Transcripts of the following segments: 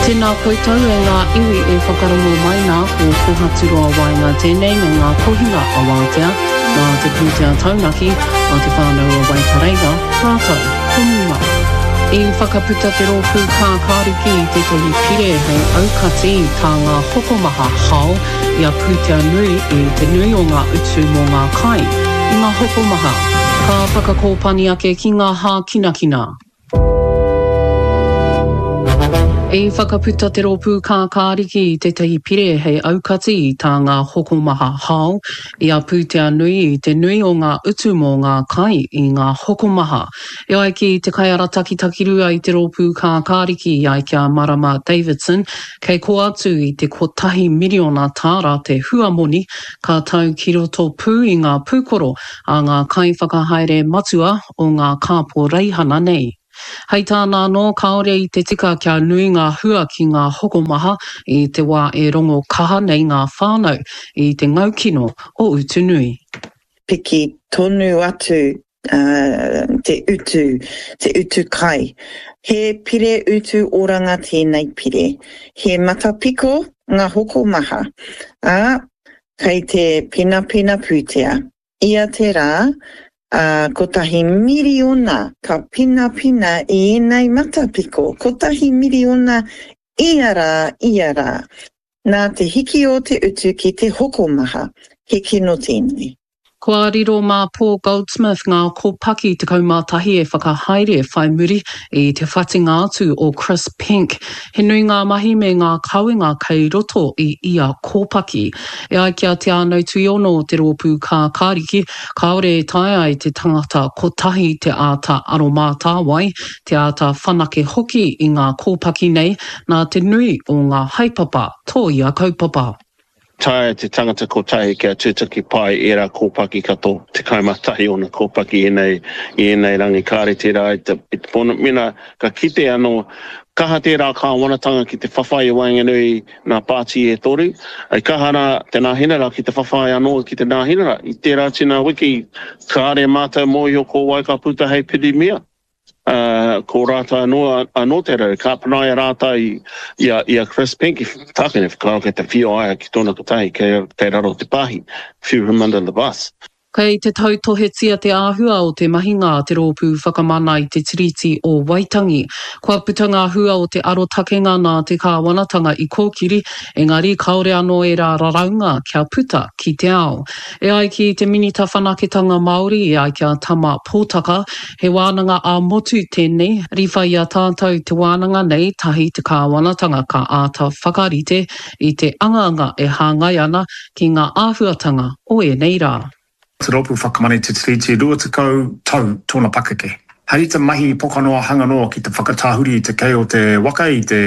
Tēnā koutou e ngā iwi e whakarongo mai nā ko kohaturoa wai ngā tēnei me ngā kohinga a wātea, nā te pūtea taunaki, nā te whānau a Waikareira, rātou, kumuma. I whakaputa te rōpū kā kāriki I te tohi pire hei aukati tā ngā hokomaha hao I a pūtea nui I te nui o ngā utu mō ngā kai. I ngā hokomaha, ka whakakōpani ake ki ngā hā kinakina. E whakaputa te rōpū kā kāriki I te tahi pire hei aukati I tā ngā hokomaha hao I a pūtea nui I te nui o ngā utu mō ngā kai I ngā hokomaha. E ai ki te kaiara takitakirua I te rōpū kā kāriki I ai kia Marama Davidson kei ko atu I te kotahi miliona tāra te huamoni ka tau ki roto pū I ngā pūkoro a ngā kai whakahaere matua o ngā kāpō reihana nei. Hei tāna no kaore I te tika kia nui ngā hua ki ngā hokomaha I te wā e rongo kaha nei ngā whānau I te ngaukino o utunui. Piki tonu atu te utu kai. He pire utu oranga tēnei pire. He matapiko ngā hokomaha. Kei te pina pūtea. Ia te rā, kotahi miliona ka pina I enei matapiko. Kotahi miliona iara. Nā te hiki o te utu ki te hokomaha. Hiki no tēnei. Kua riro mā Paul Goldsmith ngā kōpaki te kaumātahi e whakahaere whai muri I te whatinga atu o Chris Pink. He nui ngā mahi me ngā kauinga kei roto I ia kōpaki. E ai kia te anau tuiono o te rōpū kā kāriki, kaore e tae ai te tangata kotahi te āta aromāta wai, te āta whanake hoki I ngā kōpaki nei, nā te nui o ngā haipapa, tō ia kaupapa. Tae te tangata kotahi kia tūtaki pai era kōpaki kato te kaumatahi o na kōpaki I enei rangi kāre tērā I te pona mina ka kite anō kaha tērā ka wanatanga ki te whawhai waenganui nā pāti e toru. Ai kahana te nāhinara ki te whawhai anō ki te nāhinara. I tērā tina wiki kāre mātou mōhio ko Waikaputa hei pirimia. Ko rāta anō te rau, ka panaia rāta I a Chris Pink, tākene whakaro ke te whio aia ki tōna kotahi, kei raro te pahi, threw him under the bus. Kei te tautohetia te āhua o te mahinga te rōpū whakamana I te tiriti o Waitangi. Kua puta ngā hua o te arotakenga nā te kāwanatanga I kōkiri, engari kaore anō e rā raraunga kia puta ki te ao. E ai ki te minita whanaketanga Māori e ai kia tama pōtaka, he wānanga a motu tēnei, riwha I a tātou te wānanga nei tahi te kāwanatanga ka āta whakarite I te anganga e hāngai ana ki ngā āhuatanga o e nei rā. Te rōpū whakamane te tiriti rua te kau tau tōna pakake. Hei te mahi pokanoa hanganoa ki te whakatāhuri te kei o te waka I te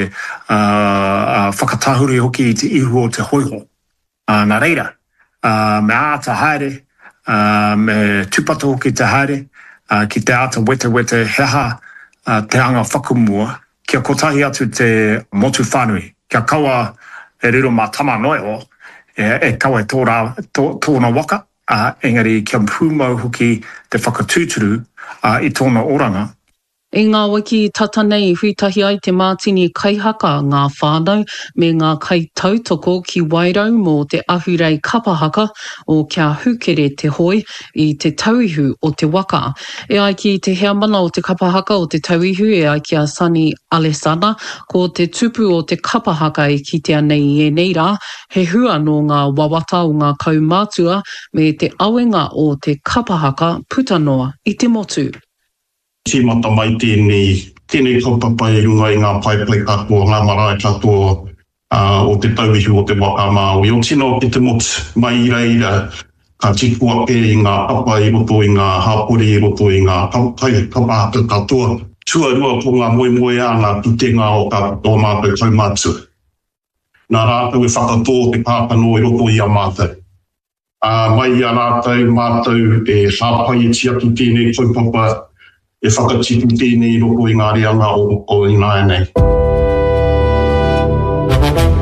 whakatāhuri hoki I te ihu o te hoiho. Nā reira, me āta haere, me tūpato hoki te haere, ki te āta wete heha te anga whakamua, kia kotahi atu te motu whānui, kia kaua e riro mā tama noe o, e kaua tōna waka, engari kia pūmau hoki te whakatūturu I tōna oranga. I ngā wiki tata nei huitahi ai te mātini kaihaka ngā whānau me ngā kai tautoko ki wairau mō te ahurei kapahaka o kia hukere te hoi I te tauihu o te waka. E ai ki te hea mana o te kapahaka o te tauihu e ai ki a Sani Alesana ko te tupu o te kapahaka e kitea nei e nei rā, he hua no ngā wawata o ngā kaumātua me te awenga o te kapahaka putanoa I te motu. Tīmata mai tēnei kaupapa e runga I ngā paipai katoa, ngā marae katoa o te tauihu o te waka Māui. O tino ki te motu mai ira, ka tikua pe I ngā papa I roto I ngā hāpori I roto I ngā kaupahaka katoa. Tuarua po ngā moe a ngā putenga o o mātou kaumātua. Nā rātou e whakatō te pāpano I roto I a mātou. Mai a rātou mātou e hāpai e tiatu tēnei kaupapa e whakatipu tēnei roko I ngā reanga o ināi nei.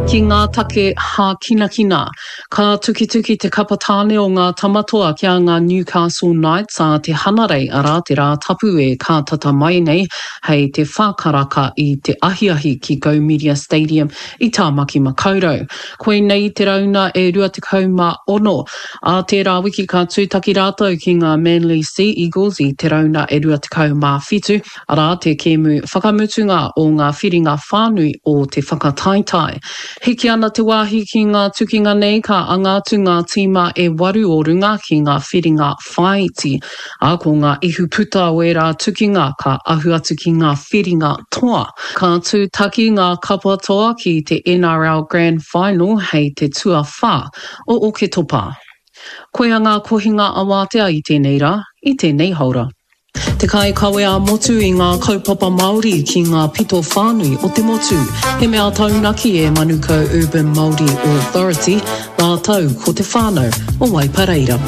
Ki ngā take ha kina kina, ka tuki te kapatāne o ngā tamatoa kia ngā Newcastle Knights a te hanarei ara te rā tapu e ka tata mai nei hei te whākaraka i te ahiahi ki Go Media Stadium i Tāmaki Makaurau. Koe nei te rauna e 26 a tērā wiki ka tūtaki rātou ki ngā Manly Sea Eagles i te rauna e 27 ara te kēmu whakamutunga o ngā whiringa whānui o te whakataitai. Hiki ana te wāhi ki ngā tukinga nei ka angatu ngā tīma e 8 o runga ki ngā whiringa whaiti. A ko ngā ihu puta o e rā tukinga ka ahu atu ki ngā whiringa toa. Ka tūtaki ngā kapatoa ki te NRL Grand Final hei te tua whā o Oketopa. Koe a ngā kohinga awatea i tēnei rā, i tēnei haura. Te kai kawe a motu i ngā kaupapa Māori ki ngā pito whānui o te motu. He mea taunaki e Manuka Urban Māori Authority, ngā tau ko te whānau o Waipareira.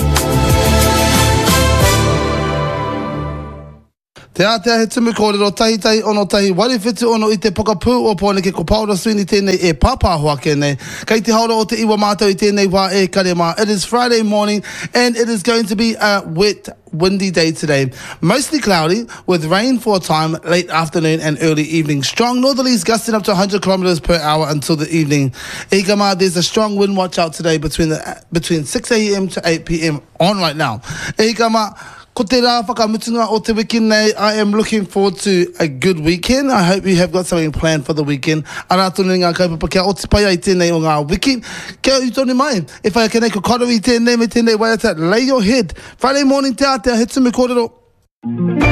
Te atea he tumu kōrero tahi ono tahi wariwhitu ono i te pokapū o pōneke ko Paula Sweeney tēnei e pāpāhua kēnei. Kei te haura o te iwa mātou i tēnei wā e karema. It is Friday morning and it is going to be a wet, windy day today. Mostly cloudy with rain for a time late afternoon and early evening. Strong northerlies gusting up to 100 kilometers per hour until the evening. E kama, there's a strong wind watch out today between 6 a.m. to 8 p.m. on right now. E kama, ko te rā whakamutunga o te weekend nei, I am looking forward to a good weekend. I hope you have got something planned for the weekend. Ara tonu ngā kaupapa kia o te pai ai tēnei o ngā wiki. Kia utoni mai, e whai kenei ko korori tēnei me tēnei waiata, lay your head. Friday morning te atea, he tumu kōrero.